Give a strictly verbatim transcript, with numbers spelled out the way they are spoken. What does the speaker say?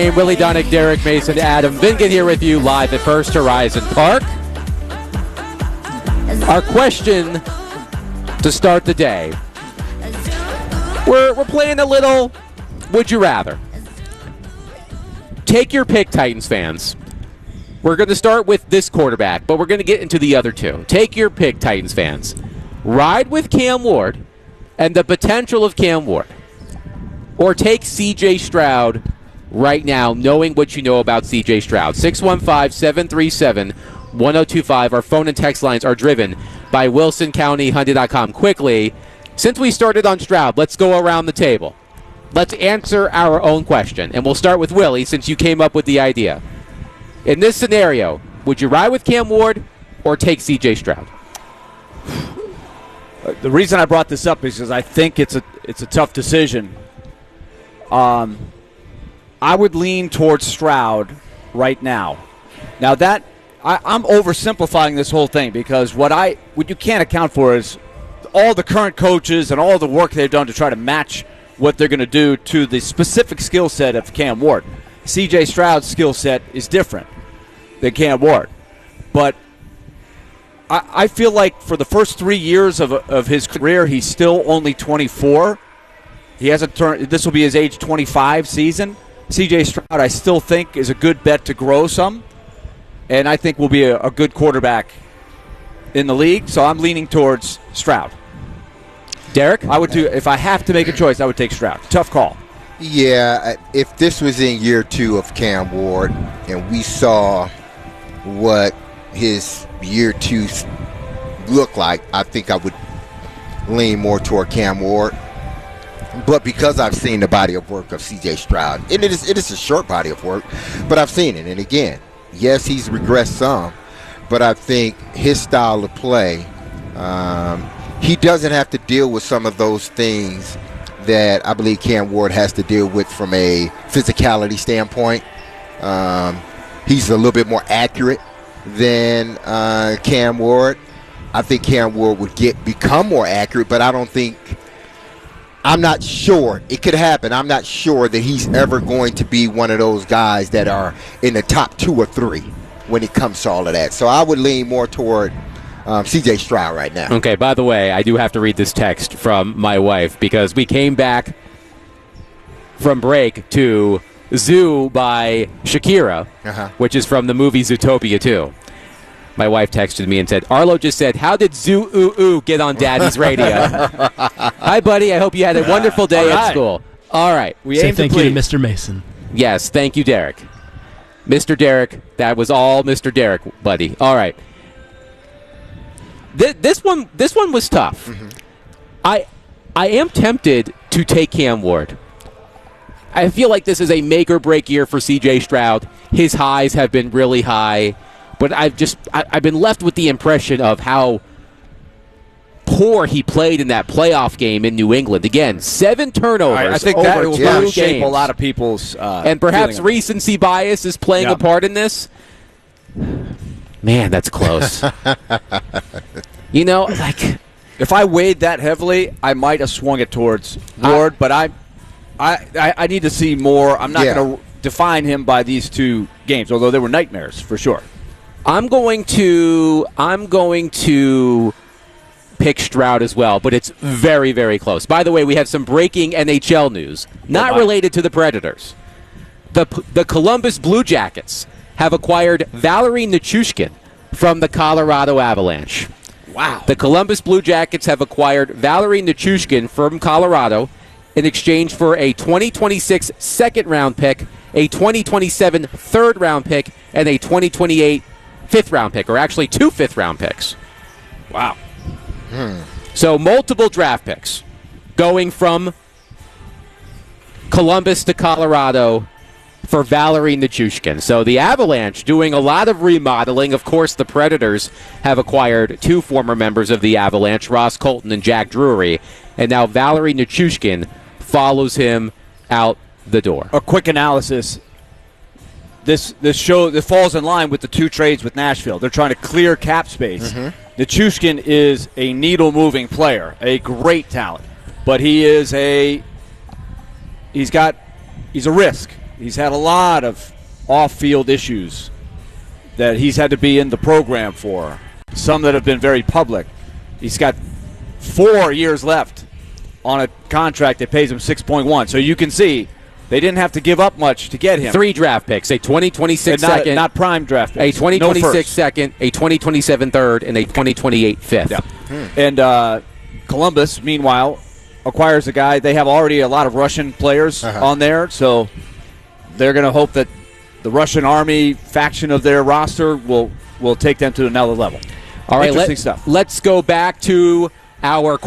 Willie Donick, Derek Mason, Adam Vingan here with you live at First Horizon Park. Our question to start the day. We're, we're playing a little Would You Rather. Take your pick, Titans fans. We're going to start with this quarterback, but we're going to get into the other two. Take your pick, Titans fans. Ride with Cam Ward and the potential of Cam Ward. Or take C J Stroud right now, knowing what you know about C J Stroud. six one five, seven three seven, one oh two five. Our phone and text lines are driven by Wilson County Hyundai dot com. Quickly, since we started on Stroud, let's go around the table. Let's answer our own question. And we'll start with Willie, since you came up with the idea. In this scenario, would you ride with Cam Ward or take C J Stroud? The reason I brought this up is because I think it's a it's a tough decision. Um, I would lean towards Stroud right now. Now that I, I'm oversimplifying this whole thing because what I what you can't account for is all the current coaches and all the work they've done to try to match what they're going to do to the specific skill set of Cam Ward. C J Stroud's skill set is different than Cam Ward. But I, I feel like for the first three years of, of his career, he's still only twenty-four. He hasn't turned. This will be his age twenty-five season. C J Stroud, I still think, is a good bet to grow some. And I think will be a, a good quarterback in the league. So I'm leaning towards Stroud. Derek? I would do, if I have to make a choice, I would take Stroud. Tough call. Yeah, if this was in year two of Cam Ward and we saw what his year two looked like, I think I would lean more toward Cam Ward. But because I've seen the body of work of C J Stroud, and it is it is a short body of work, but I've seen it. And again, yes, he's regressed some, but I think his style of play, um, he doesn't have to deal with some of those things that I believe Cam Ward has to deal with from a physicality standpoint. Um, he's a little bit more accurate than uh, Cam Ward. I think Cam Ward would get become more accurate, but I don't think – I'm not sure. It could happen. I'm not sure that he's ever going to be one of those guys that are in the top two or three when it comes to all of that. So I would lean more toward – Um, C J Stroud right now. Okay, by the way, I do have to read this text from my wife because we came back from break to Zoo by Shakira, uh-huh. which is from the movie Zootopia two. My wife texted me and said, Arlo just said, how did Zoo Ooh Ooh get on Daddy's radio? Hi, buddy. I hope you had a wonderful day right. at school. All right. We Say aim thank to you to Mister Mason. Yes, thank you, Derek. Mister Derek, that was all Mister Derek, buddy. All right. This one, this one was tough. Mm-hmm. I, I am tempted to take Cam Ward. I feel like this is a make or break year for C J Stroud. His highs have been really high, but I've just I, I've been left with the impression of how poor he played in that playoff game in New England. Again, seven turnovers. I, I think over that will two yeah. shape games. a lot of people's uh, and perhaps recency bias is playing yeah. a part in this. Man, that's close. You know, like if I weighed that heavily, I might have swung it towards Ward, I, but I, I, I need to see more. I'm not yeah. going to define him by these two games, although they were nightmares for sure. I'm going to, I'm going to pick Stroud as well, but it's very, very close. By the way, we have some breaking N H L news, not oh, related to the Predators. The the Columbus Blue Jackets have acquired Valerie Nichushkin from the Colorado Avalanche. Wow. The Columbus Blue Jackets have acquired Valerie Nichushkin from Colorado in exchange for a twenty twenty-six second-round pick, a twenty twenty-seven third-round pick, and a twenty twenty-eight fifth-round pick, or actually two fifth-round picks. Wow. Hmm. So multiple draft picks going from Columbus to Colorado for Valerie Nichushkin. So the Avalanche doing a lot of remodeling. Of course, the Predators have acquired two former members of the Avalanche, Ross Colton and Jack Drury, and now Valerie Nichushkin follows him out the door. A quick analysis. This this show this falls in line with the two trades with Nashville. They're trying to clear cap space. Mm-hmm. Nichushkin is a needle-moving player, a great talent, but he is a he's got he's a risk. He's had a lot of off-field issues that he's had to be in the program for, some that have been very public. He's got four years left on a contract that pays him six point one. So you can see they didn't have to give up much to get him. Three draft picks, a twenty twenty-six not, second, not prime draft picks. a twenty twenty-six no second, a twenty twenty-seven third, and a twenty twenty-eight fifth. Yeah. Hmm. And uh, Columbus, meanwhile, acquires a guy. They have already a lot of Russian players uh-huh. on there, so they're going to hope that the Russian Army faction of their roster will will take them to another level. All right, Interesting let, stuff. Let's go back to our